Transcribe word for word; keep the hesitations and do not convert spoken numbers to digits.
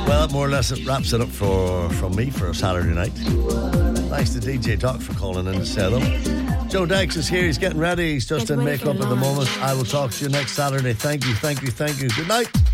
Well, that more or less it wraps it up for from me for a Saturday night. Thanks to D J Doc for calling in to say them. Joe Dykes is here. He's getting ready. He's just in makeup at the moment. I will talk to you next Saturday. Thank you, thank you, thank you. Good night.